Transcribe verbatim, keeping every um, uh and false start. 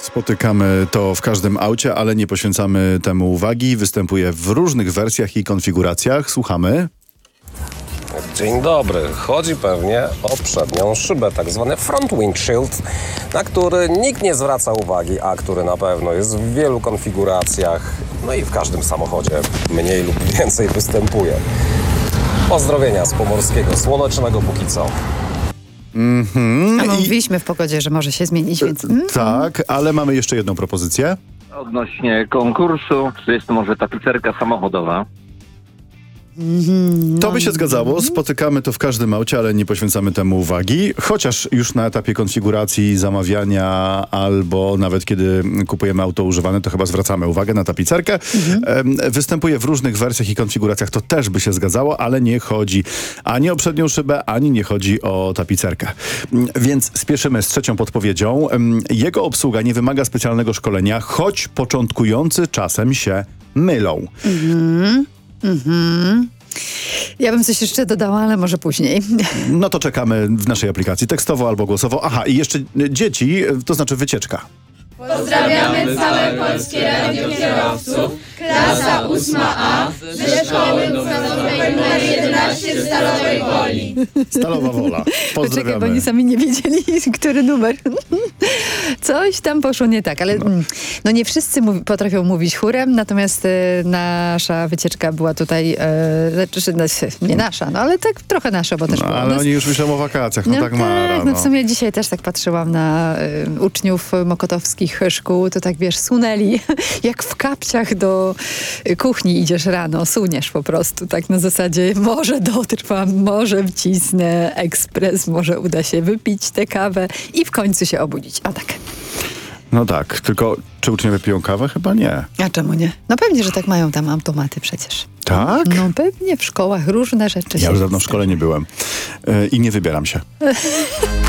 Spotykamy to w każdym aucie, ale nie poświęcamy temu uwagi. Występuje w różnych wersjach i konfiguracjach. Słuchamy. Dzień dobry. Chodzi pewnie o przednią szybę, tak zwany front windshield, na który nikt nie zwraca uwagi, a który na pewno jest w wielu konfiguracjach, no i w każdym samochodzie mniej lub więcej występuje. Pozdrowienia z pomorskiego, słonecznego póki co. Mm-hmm. A my mówiliśmy w pogodzie, że może się zmienić, więc... Mm. Tak, ale mamy jeszcze jedną propozycję. Odnośnie konkursu, czy jest to może tapicerka samochodowa? To by się zgadzało. Spotykamy to w każdym aucie, ale nie poświęcamy temu uwagi. Chociaż już na etapie konfiguracji, zamawiania albo nawet kiedy kupujemy auto używane, to chyba zwracamy uwagę na tapicerkę. Mhm. Występuje w różnych wersjach i konfiguracjach. To też by się zgadzało, ale nie chodzi ani o przednią szybę, ani nie chodzi o tapicerkę. Więc spieszymy z trzecią podpowiedzią. Jego obsługa nie wymaga specjalnego szkolenia, choć początkujący czasem się mylą. Mhm. Mhm. Ja bym coś jeszcze dodała, ale może później. No to czekamy w naszej aplikacji tekstowo albo głosowo. Aha, i jeszcze dzieci, to znaczy wycieczka. Pozdrawiamy całe polskie radiokierowców. Klasa ósma A ze szkoły podstawowej numer jedenaście w Stalowej Woli. Stalowa Wola. Pozdrawiamy. Poczekaj, bo oni sami nie wiedzieli, który numer. Coś tam poszło nie tak, ale no, no nie wszyscy mów, potrafią mówić chórem, natomiast e, nasza wycieczka była tutaj, e, znaczy, no, nie nasza, no ale tak trochę nasza, bo też no, była ale nas. oni już myślą o wakacjach, no, No tak tak, mara. no. No w sumie dzisiaj też tak patrzyłam na y, uczniów mokotowskich szkół, to tak wiesz, sunęli, jak w kapciach do y, kuchni idziesz rano, suniesz po prostu, tak na zasadzie może dotrwam, może wcisnę ekspres, może uda się wypić tę kawę i w końcu się obudzić. A tak. No tak, tylko czy uczniowie piją kawę? Chyba nie. A czemu nie? No pewnie, że tak mają tam automaty przecież. Tak? No pewnie w szkołach różne rzeczy Ja się już dawno w szkole nie byłem yy, i nie wybieram się.